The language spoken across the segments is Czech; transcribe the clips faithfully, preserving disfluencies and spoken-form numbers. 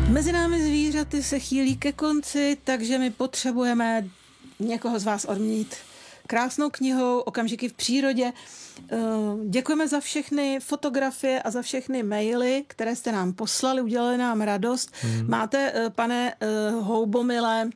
Mezi námi zvířaty se chýlí ke konci, takže my potřebujeme někoho z vás odměnit krásnou knihou Okamžiky v přírodě. Děkujeme za všechny fotografie a za všechny maily, které jste nám poslali, udělali nám radost. Hmm. Máte, pane Houbomile,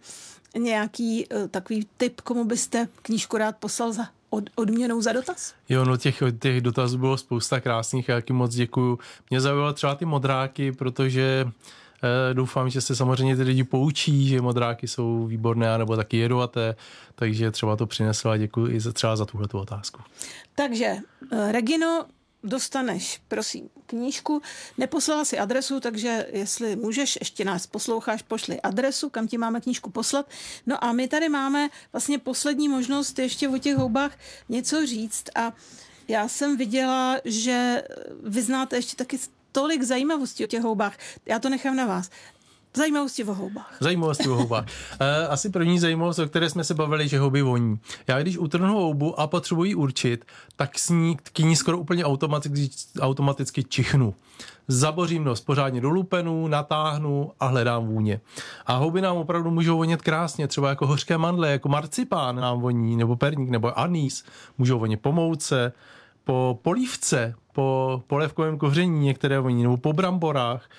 nějaký takový tip, komu byste knížku rád poslal za od, odměnou za dotaz? Jo, no těch, těch dotazů bylo spousta krásných a jaký moc děkuju. Mě zaujalo třeba ty modráky, protože eh, doufám, že se samozřejmě ty lidi poučí, že modráky jsou výborné nebo taky jedovaté, takže třeba to přinesla a děkuji i za, třeba za tuhletu otázku. Takže, Regino, dostaneš, prosím, knížku. Neposlala si adresu, takže jestli můžeš, ještě nás posloucháš, pošli adresu, kam ti máme knížku poslat. No a my tady máme vlastně poslední možnost ještě o těch houbách něco říct a já jsem viděla, že vy znáte ještě taky tolik zajímavostí o těch houbách. Já to nechám na vás. Zajímavosti o houbách. Zajímavosti o houbách. Asi první zajímavost, o které jsme se bavili, že houby voní. Já když utrhnu houbu a potřebuji určit, tak s ní k ní skoro úplně automaticky, automaticky čichnu. Zabořím nos pořádně do lupenu, natáhnu a hledám vůně. A houby nám opravdu můžou vonět krásně, třeba jako hořké mandle, jako marcipán nám voní, nebo perník, nebo anýs. Můžou vonět po mouce, po polívce, po polévkovém koření některé voní, nebo po bramborách.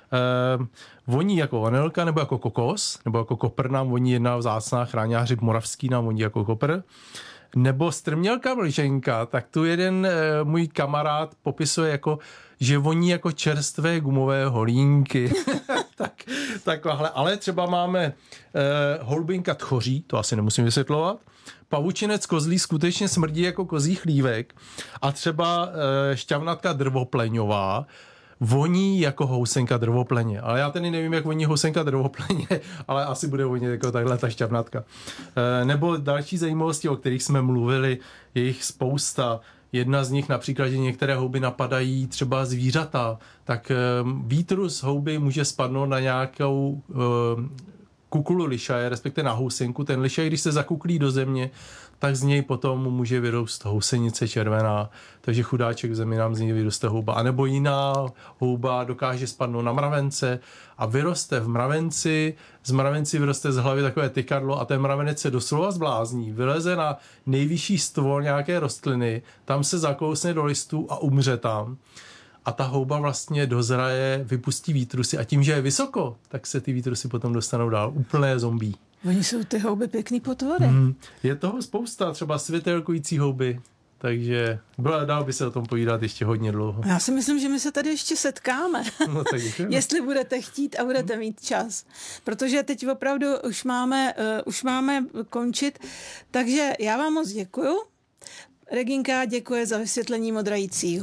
Eh, voní jako vanilka nebo jako kokos, nebo jako kopr nám voní jedna vzácná chráněná hřib moravský nám voní jako kopr. Nebo strmělka mlženka, tak tu jeden eh, můj kamarád popisuje jako, že voní jako čerstvé gumové holínky. tak, takhle. Ale třeba máme eh, houbinka tchoří, to asi nemusím vysvětlovat. Pavučinec kozlí skutečně smrdí jako kozí chlívek. A třeba eh, šťavnatka drvopleňová voní jako housenka drvopleně. Ale já tedy nevím, jak voní housenka drvopleně, ale asi bude vonit jako takhle ta šťavnatka. E, nebo další zajímavosti, o kterých jsme mluvili, je jich spousta. Jedna z nich například, že některé houby napadají třeba zvířata, tak e, výtrus houby může spadnout na nějakou e, kukulu lišaje, respektive na housenku. Ten lišaj, když se zakuklí do země, tak z něj potom může vyrůst housenice červená, takže chudáček v zemi nám z něj vyroste houba. A nebo jiná houba dokáže spadnout na mravence a vyroste v mravenci, z mravenci vyroste z hlavy takové tykadlo a ten mravenec se doslova zblázní, vyleze na nejvyšší stvor nějaké rostliny, tam se zakousne do listů a umře tam. A ta houba vlastně dozraje, vypustí výtrusy a tím, že je vysoko, tak se ty výtrusy potom dostanou dál. Úplné zombie. Oni jsou ty houby pěkný potvory. Mm, je toho spousta, třeba světelkující houby, takže dál by se o tom povídat ještě hodně dlouho. Já si myslím, že my se tady ještě setkáme. No, tak jestli budete chtít a budete mít čas. Protože teď opravdu už máme, uh, už máme končit. Takže já vám moc děkuju. Reginka děkuje za vysvětlení modrajících